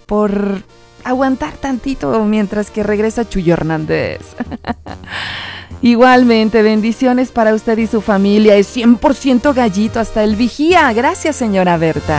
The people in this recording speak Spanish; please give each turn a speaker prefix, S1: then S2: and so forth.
S1: por aguantar tantito mientras que regresa Chuyo Hernández. Igualmente, bendiciones para usted y su familia. Es 100% gallito hasta el vigía. Gracias, señora Berta.